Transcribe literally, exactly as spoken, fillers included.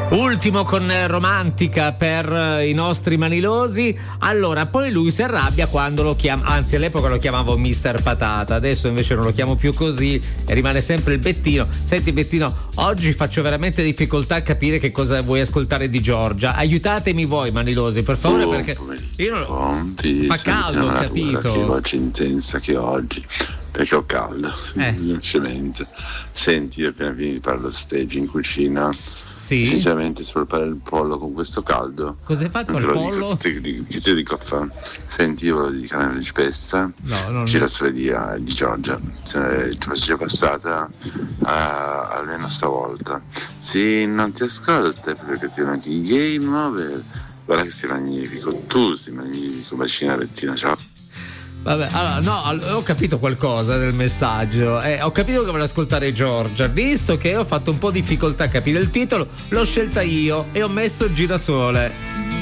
Ultimo con Romantica per i nostri manilosi. Allora, poi lui si arrabbia quando lo chiama, anzi all'epoca lo chiamavo mister Patata, adesso invece non lo chiamo più così e rimane sempre il Bettino. Senti Bettino, oggi faccio veramente difficoltà a capire che cosa vuoi ascoltare di Giorgia. Aiutatemi voi manilosi, per favore, oh, perché io non pronti, fa caldo, ho capito. Che oggi intensa che oggi, perché ho caldo, eh. semplicemente. Senti, io appena finito di fare lo stage in cucina. Sì. Sinceramente, si può fare il pollo con questo caldo. Cosa hai fatto al pollo? Che ti, ti, ti dico a fare? Senti, io volevo dedicare una spessa. No, non c'è la storia di, di Giorgia. Se ti fosse già passata uh, almeno stavolta. Sì, non ti ascolta perché ti anche i game over. Guarda che sei magnifico. Tu sei magnifico, bacina rettina, ciao. Vabbè, allora, no, ho capito qualcosa del messaggio. Eh, ho capito che volevo ascoltare Giorgia. Visto che ho fatto un po' difficoltà a capire il titolo, l'ho scelta io e ho messo Girasole.